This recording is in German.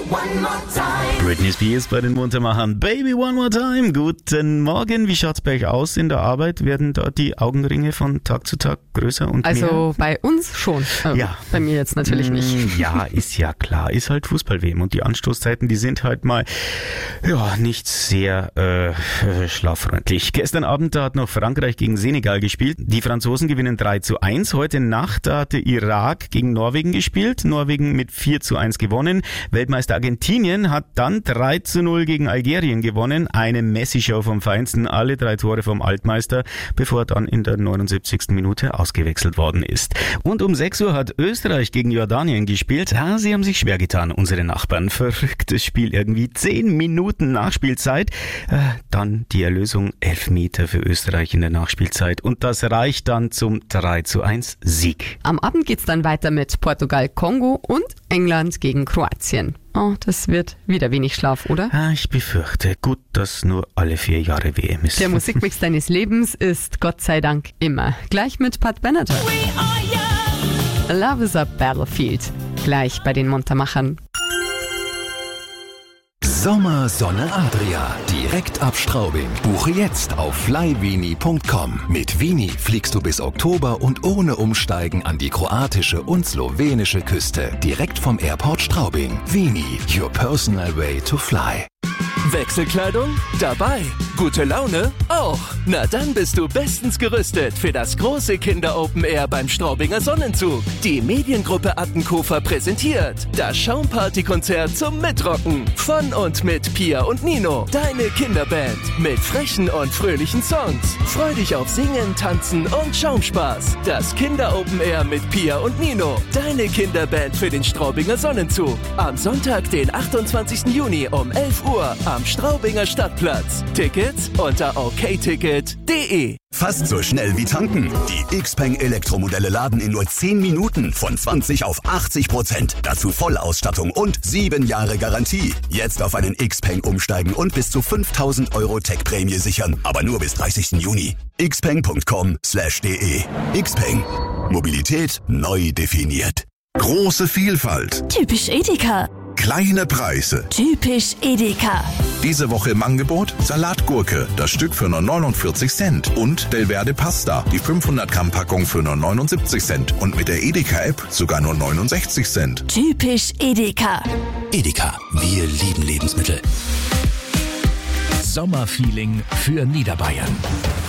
Britney Spears bei den Muntermachern. Baby One More Time. Guten Morgen. Wie schaut's bei euch aus in der Arbeit? Werden da die Augenringe von Tag zu Tag größer und mehr? Also bei uns schon. Ja. Bei mir jetzt natürlich nicht. Ja, ist ja klar. Ist halt Fußball-WM und die Anstoßzeiten, die sind halt mal nicht sehr schlaffreundlich. Gestern Abend, da hat noch Frankreich gegen Senegal gespielt. Die Franzosen gewinnen 3:1. Heute Nacht, da hatte Irak gegen Norwegen gespielt. Norwegen mit 4:1 gewonnen. Weltmeister Argentinien hat dann 3:0 gegen Algerien gewonnen. Eine Messi-Show vom Feinsten. Alle 3 Tore vom Altmeister, bevor er dann in der 79. Minute ausgewechselt worden ist. Und um 6 Uhr hat Österreich gegen Jordanien gespielt. Ja, sie haben sich schwer getan, unsere Nachbarn. Verrücktes Spiel irgendwie. 10 Minuten Nachspielzeit. Dann die Erlösung, Elfmeter für Österreich in der Nachspielzeit. Und das reicht dann zum 3:1 Sieg. Am Abend geht's dann weiter mit Portugal-Kongo und England gegen Kroatien. Oh, das wird wieder wenig Schlaf, oder? Ich befürchte, gut, dass nur alle 4 Jahre WM ist. Der Musikmix deines Lebens ist Gott sei Dank immer. Gleich mit Pat Benatar. Love is a Battlefield. Gleich bei den Muntermachern. Sommer Sonne Adria. Direkt ab Straubing. Buche jetzt auf flyvini.com. Mit Vini fliegst du bis Oktober und ohne Umsteigen an die kroatische und slowenische Küste. Direkt vom Airport Straubing. Vini, your personal way to fly. Wechselkleidung? Dabei. Gute Laune? Auch. Na dann bist du bestens gerüstet für das große Kinder-Open Air beim Straubinger Sonnenzug. Die Mediengruppe Attenkofer präsentiert das Schaumparty-Konzert zum Mitrocken. Von und mit Pia und Nino. Deine Kinderband mit frechen und fröhlichen Songs. Freu dich auf Singen, Tanzen und Schaumspaß. Das Kinder-Open Air mit Pia und Nino. Deine Kinderband für den Straubinger Sonnenzug. Am Sonntag, den 28. Juni um 11 Uhr am Straubinger Stadtplatz. Tickets unter okticket.de. Fast so schnell wie tanken. Die Xpeng Elektromodelle laden in nur 10 Minuten von 20 auf 80%. Dazu Vollausstattung und 7 Jahre Garantie. Jetzt auf einen Xpeng umsteigen und bis zu 5.000 € Tech-Prämie sichern. Aber nur bis 30. Juni. xpeng.com/de. Xpeng. Mobilität neu definiert. Große Vielfalt. Typisch Edeka. Kleine Preise. Typisch Edeka. Diese Woche im Angebot Salatgurke, das Stück für nur 49 Cent. Und Delverde Pasta, die 500 Gramm Packung für nur 79 Cent. Und mit der Edeka-App sogar nur 69 Cent. Typisch Edeka. Edeka, wir lieben Lebensmittel. Sommerfeeling für Niederbayern.